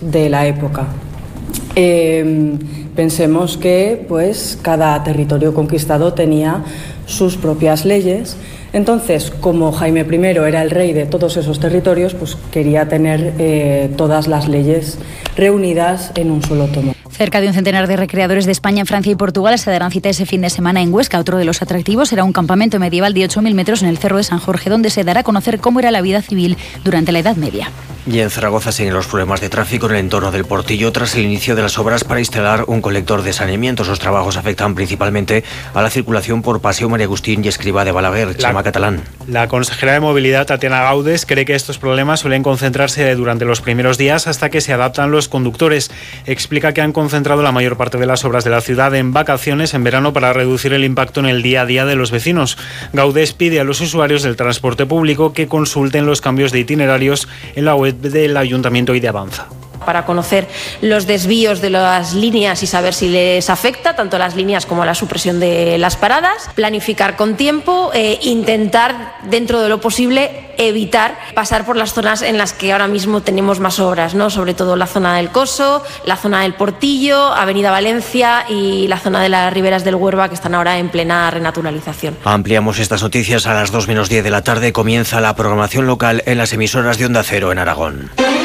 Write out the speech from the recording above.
de la época. Pensemos que pues, cada territorio conquistado tenía sus propias leyes. Entonces, como Jaime I era el rey de todos esos territorios, pues quería tener todas las leyes reunidas en un solo tomo. Cerca de un centenar de recreadores de España, Francia y Portugal se darán cita ese fin de semana en Huesca. Otro de los atractivos será un campamento medieval de 8.000 metros en el Cerro de San Jorge, donde se dará a conocer cómo era la vida civil durante la Edad Media. Y en Zaragoza siguen los problemas de tráfico en el entorno del Portillo tras el inicio de las obras para instalar un colector de saneamiento. Esos trabajos afectan principalmente a la circulación por Paseo María Agustín y Escrivá de Balaguer. Chema Catalán. La consejera de Movilidad, Tatiana Gaudes, cree que estos problemas suelen concentrarse durante los primeros días hasta que se adaptan los conductores. Explica que han concentrado la mayor parte de las obras de la ciudad en vacaciones en verano para reducir el impacto en el día a día de los vecinos. Gaudes pide a los usuarios del transporte público que consulten los cambios de itinerarios en la web del Ayuntamiento y de Avanza. Para conocer los desvíos de las líneas y saber si les afecta, tanto las líneas como la supresión de las paradas, planificar con tiempo, intentar, dentro de lo posible, evitar pasar por las zonas en las que ahora mismo tenemos más obras, ¿no? Sobre todo la zona del Coso, la zona del Portillo, Avenida Valencia y la zona de las riberas del Huerva, que están ahora en plena renaturalización. Ampliamos estas noticias a las 2 menos 10 de la tarde. Comienza la programación local en las emisoras de Onda Cero en Aragón.